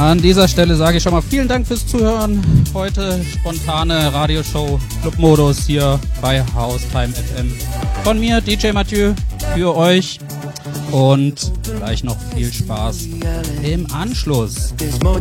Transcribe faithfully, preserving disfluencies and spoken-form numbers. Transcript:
An dieser Stelle sage ich schon mal vielen Dank fürs Zuhören. Heute spontane Radioshow Clubmodus hier bei Haustime F M. Von mir, D J Mathieu, für euch. Und gleich noch viel Spaß im Anschluss.